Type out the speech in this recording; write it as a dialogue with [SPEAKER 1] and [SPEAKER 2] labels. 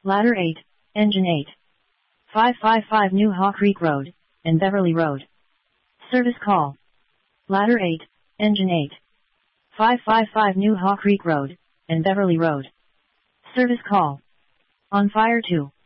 [SPEAKER 1] Ladder 8, Engine 8. 555 New Haw Creek Road, and Beverly Road. Service call. Ladder 8, Engine 8. 555 New Haw Creek Road, and Beverly Road. Service call. On fire 2.